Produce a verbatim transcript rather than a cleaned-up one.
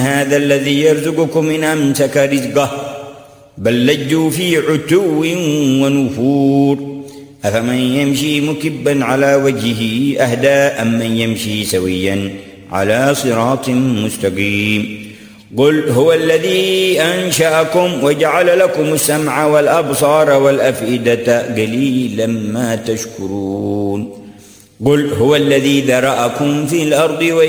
هذا الذي يرزقكم إن أمسك رزقه بل لجوا في عتو ونفور أفمن يمشي مكبا على وجهه أهدى أمن يمشي سويا على صراط مستقيم قل هو الذي أنشأكم وجعل لكم السمع والأبصار والأفئدة قليلا ما تشكرون قل هو الذي ذرأكم في الأرض